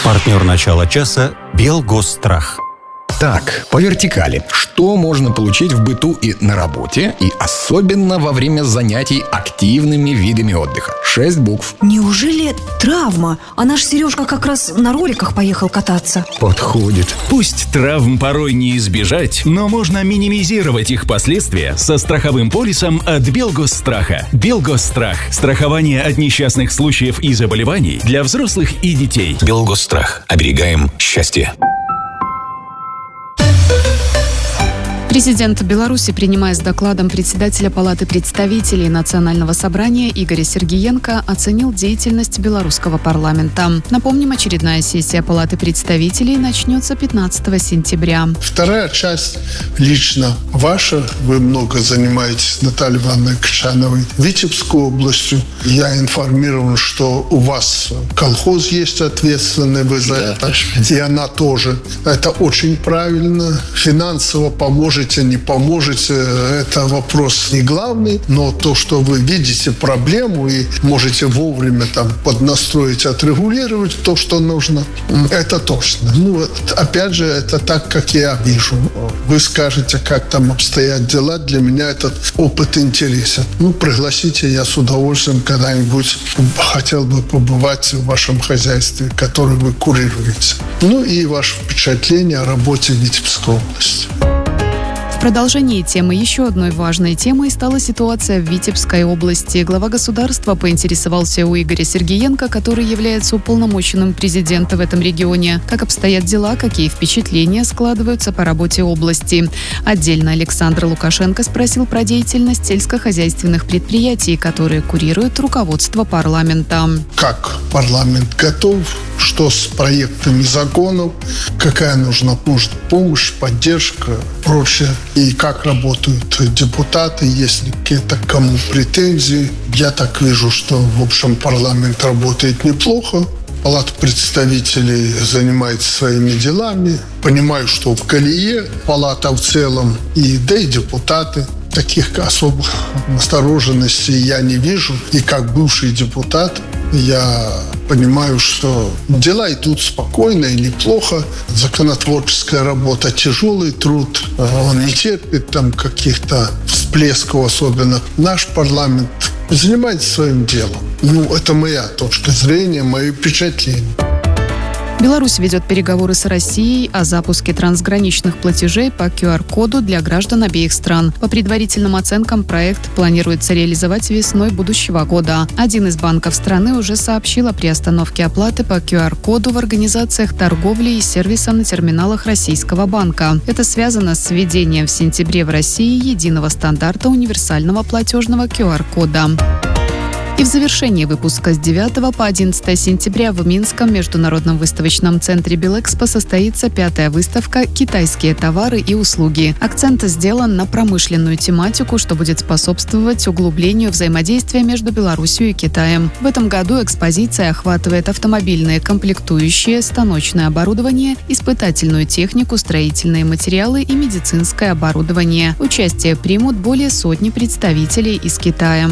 Партнер начала часа «Белгосстрах». Так, по вертикали. Что можно получить в быту и на работе, и особенно во время занятий активными видами отдыха? 6 букв. Неужели травма? А наш Сережка как раз на роликах поехал кататься. Подходит. Пусть травм порой не избежать, но можно минимизировать их последствия со страховым полисом от Белгосстраха. Белгосстрах – страхование от несчастных случаев и заболеваний для взрослых и детей. Белгосстрах. Оберегаем счастье. Президент Беларуси, принимая с докладом председателя Палаты представителей Национального собрания Игоря Сергиенко, оценил деятельность белорусского парламента. Напомним, очередная сессия Палаты представителей начнется 15 сентября. Вторая часть лично ваша. Вы много занимаетесь, Натальей Ивановной Качановой, Витебской областью. Я информирован, что у вас колхоз есть ответственный, вы за это. И она тоже. Это очень правильно. Финансово поможете, не поможете, это вопрос не главный, но то, что вы видите проблему и можете вовремя поднастроить, отрегулировать то, что нужно, это точно. Опять же, это так, как я вижу. Вы скажете, как там обстоят дела, для меня этот опыт интересен. Пригласите, я с удовольствием когда-нибудь хотел бы побывать в вашем хозяйстве, которое вы курируете. И ваше впечатление о работе Витебской области. В продолжении темы еще одной важной темой стала ситуация в Витебской области. Глава государства поинтересовался у Игоря Сергиенко, который является уполномоченным президента в этом регионе, как обстоят дела, какие впечатления складываются по работе области. Отдельно Александр Лукашенко спросил про деятельность сельскохозяйственных предприятий, которые курирует руководство парламента. Как парламент готов? Что с проектами законов? Какая нужна помощь, поддержка, прочее? И как работают депутаты, есть ли какие-то кому претензии? Я так вижу, что, в общем, парламент работает неплохо. Палата представителей занимается своими делами. Понимаю, что в колее палата в целом, и депутаты. Таких особых настороженностей я не вижу. И как бывший депутат я понимаю, что дела идут спокойно и неплохо. Законотворческая работа, тяжелый труд. Он не терпит каких-то всплесков особенно. Наш парламент занимается своим делом. Это моя точка зрения, мои впечатления. Беларусь ведет переговоры с Россией о запуске трансграничных платежей по QR-коду для граждан обеих стран. По предварительным оценкам, проект планируется реализовать весной будущего года. Один из банков страны уже сообщил о приостановке оплаты по QR-коду в организациях торговли и сервиса на терминалах российского банка. Это связано с введением в сентябре в России единого стандарта универсального платежного QR-кода. И в завершении выпуска с 9 по 11 сентября в Минском международном выставочном центре Белэкспо состоится 5-я выставка «Китайские товары и услуги». Акцент сделан на промышленную тематику, что будет способствовать углублению взаимодействия между Беларусью и Китаем. В этом году экспозиция охватывает автомобильные комплектующие, станочное оборудование, испытательную технику, строительные материалы и медицинское оборудование. Участие примут более сотни представителей из Китая.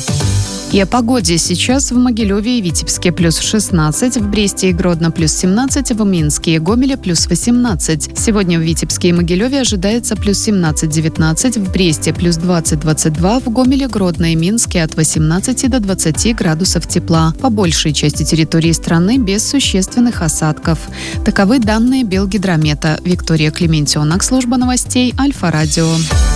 И о погоде. Сейчас в Могилеве и Витебске плюс 16, в Бресте и Гродно плюс 17, в Минске и Гомеле плюс 18. Сегодня в Витебске и Могилеве ожидается плюс 17-19, в Бресте плюс 20-22, в Гомеле, Гродно и Минске от 18 до 20 градусов тепла. По большей части территории страны без существенных осадков. Таковы данные Белгидромета. Виктория Клементьонок, служба новостей Альфа-Радио.